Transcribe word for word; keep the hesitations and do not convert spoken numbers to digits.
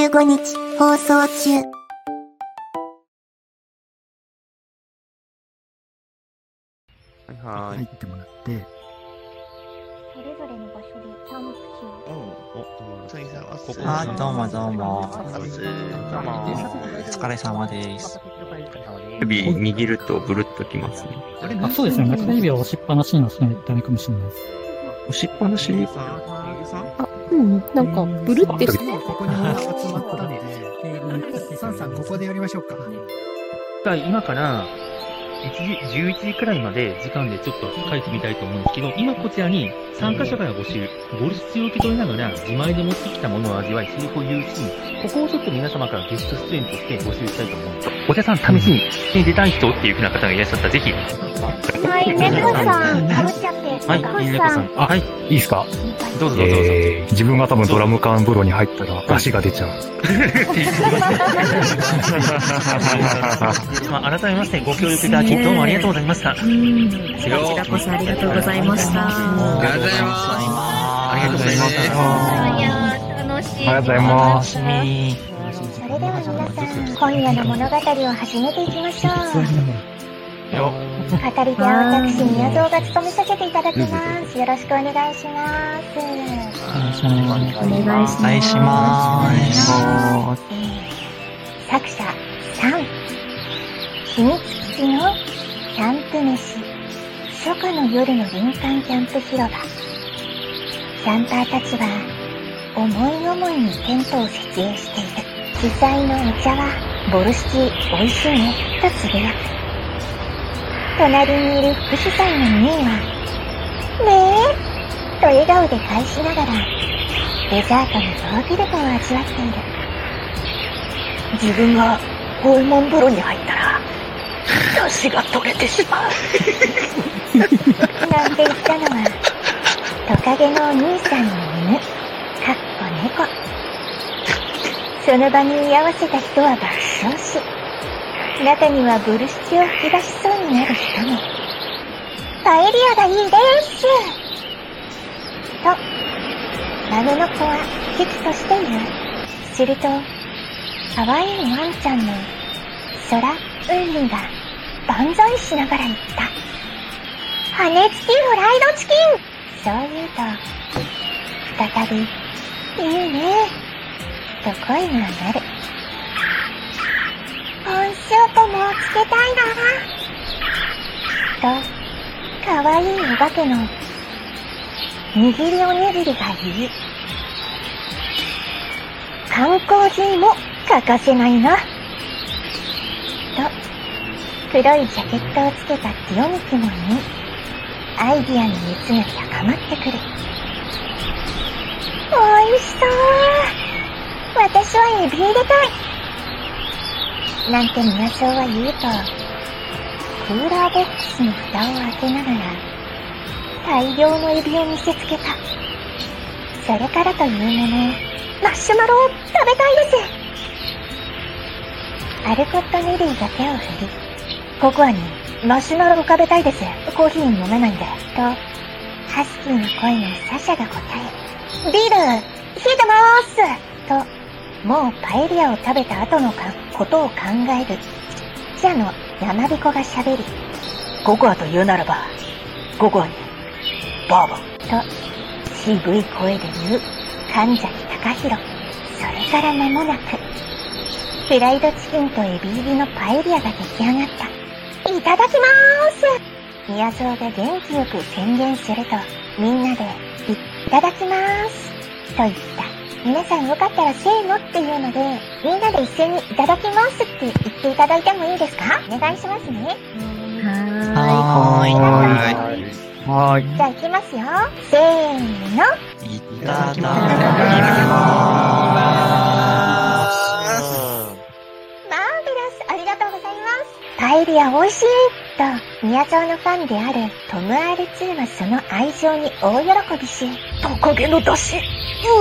じゅうごにち放送中。 はい。 入ってもらって、 それぞれの場所でキャンプ中。 お、ついさんはここあ、どうもどうも。 お疲れ様です。 指握るとブルッときますね。 あ、そうですね。中指を押しっぱなしにはしないとダメかもしれないです。 押しっぱなしあ、うん、なんか、ブルってして。 ここにみんな集まったんで、サンさんここでやりましょうか。 今からいちじ、じゅういちじくらいまで時間でちょっと書いてみたいと思うんですけど、今こちらに参加者から募集、ボルシチを受け取りながら自前で持ってきたものを味わい、成功を有し、ここをちょっと皆様からゲスト出演として募集したいと思うんです。お茶さん試しに出たい人っていう風な方がいらっしゃったらぜひ。 はい、猫さん、かぶっちゃって。 はい、猫さん。 あ、はい。いいですか？ どうぞどうぞどうぞ。 えー、自分が多分ドラム缶風呂に入ったら出汁が出ちゃう。 まあ、改めましてご協力いただきどうもありがとうございました。こちらこそありがとうございました。 ありがとうございます。 ありがとうございました。 いやー、楽しい。 ありがとうございます。 それでは皆さん、今夜の物語を始めていきましょう。 よ語り手は私、宮蔵が務めさせていただきます。よろしくお願いします。 お願いします。 お願いしお願いします。 作者さん、秘密基地のキャンプ飯、初夏の夜の林間キャンプ広場。キャンパーたちは思い思いにテントを設営している。主催のお茶はボルシチ美味しいねとつぶやく。隣にいる副主催のミーはねえと笑顔で返しながらデザートのヨーグルトを味わっている。自分がホルモン風呂に入ったら出汁が取れてしまうなんて言ったのはトカゲのお兄さんの犬、かっこ猫。その場に居合わせた人は爆笑し、中にはボルシチを吹き出しそうになる人も。パエリアがいいですと孫の子は喜々としている。すると可愛いワンちゃんの空うんみが万歳しながら言った。羽根付きフライドチキン。そう言うと再びいいねと声が鳴る。温州湖もつけたいなとかわいいお化けの握りおにぎりが言い、観光人も欠かせないなと黒いジャケットをつけたティオミキも言い、アイディアの熱が高まってくる。おいしそう。私はエビ入れたいなんて宮蔵は言うと、クーラーボックスの蓋を開けながら大量のエビを見せつけた。それからというもの、マッシュマロを食べたいです。アルコットネリーが手を振り、ココアにマッシュマロを食べたいです。コーヒー飲めないんでとハスキーの声のサシャが答え、ビール冷えてまーすともうパエリアを食べた後のかことを考える記者の山彦が喋り、ココアと言うならばココアにバーボンと渋い声で言う神崎隆弘。それから間もなくフライドチキンとエビ入りのパエリアが出来上がった。いただきまーす。宮蔵が元気よく宣言すると、みんなでいただきまーすと言った。皆さんよかったらせーのっていうので、みんなで一斉にいただきますって言っていただいてもいいですか？お願いしますね。 はーい。 はーい。 はーい。 じゃあ行きますよ。せーの。 いただきまマーベラス、ありがとうございます。パエリア美味しいと、宮蔵のファンであるトム アールツー はその愛情に大喜びし、トカゲの出汁